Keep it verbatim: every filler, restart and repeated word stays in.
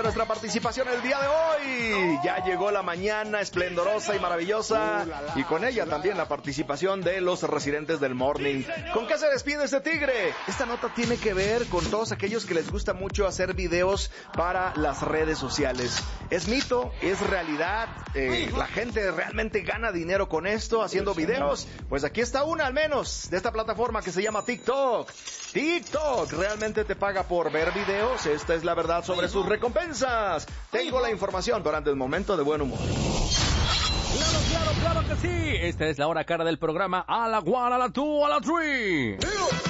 nuestra participación el día de hoy. Ya llegó la mañana esplendorosa y maravillosa, y con ella también la participación de los residentes del Morning. ¿Con qué se despide este tigre? Esta nota tiene que ver con todos aquellos que les gusta mucho hacer videos para las redes sociales. ¿Es mito? ¿Es realidad? Eh, ¿La gente realmente gana dinero con esto, haciendo videos? Pues aquí está una al menos, de esta plataforma que se llama TikTok. TikTok realmente te paga por ver videos. Esta es la verdad sobre sus recompensas. Tengo la información durante el momento de buen humor. Claro, claro, claro que sí. Esta es la hora cara del programa. A la one, a la two, a la three.